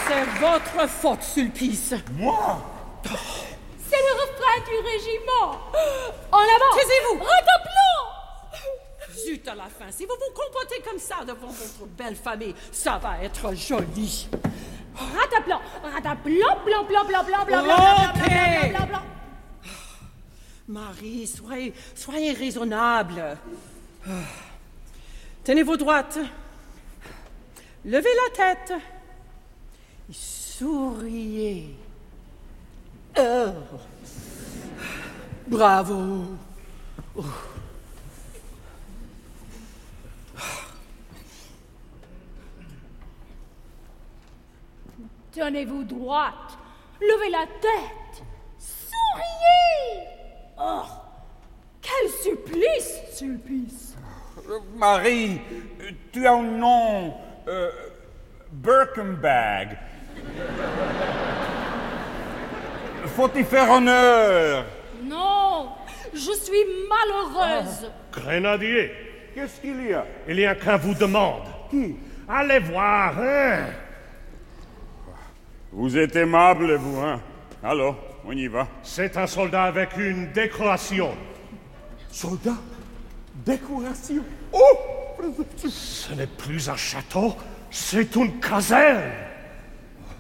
C'est votre faute, Sulpice. Moi? C'est le refrain du régiment. En avant. Taisez-vous. Redoublons. Zut à la fin, si vous vous comportez comme ça devant votre belle famille, ça va être joli. Rataplan, rataplan, blanc, blanc, blanc, blanc, blanc, blanc, Ok. blanc, blanc, blanc, blanc. Marie, soyez raisonnable. Tenez-vous droite. Levez la tête. Et souriez. Oh. Bravo. Oh. Tenez-vous droite. Levez la tête. Souriez. Oh, quel supplice, Sulpice. Marie, tu as un nom... Birkenbag. Faut y faire honneur. Non, je suis malheureuse. Grenadier, Qu'est-ce qu'il y a? il y a qu'un vous demande. Qui? Allez voir, hein? Vous êtes aimable, vous, hein? Alors, on y va. C'est un soldat avec une décoration. Soldat? Décoration? Oh! Ce n'est plus un château, c'est une caserne.